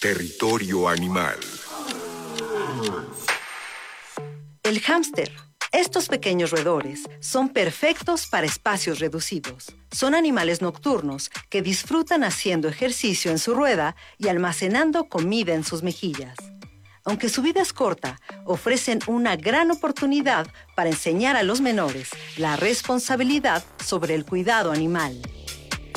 Territorio animal. El hámster. Estos pequeños roedores son perfectos para espacios reducidos. Son animales nocturnos que disfrutan haciendo ejercicio en su rueda y almacenando comida en sus mejillas. Aunque su vida es corta, ofrecen una gran oportunidad para enseñar a los menores la responsabilidad sobre el cuidado animal.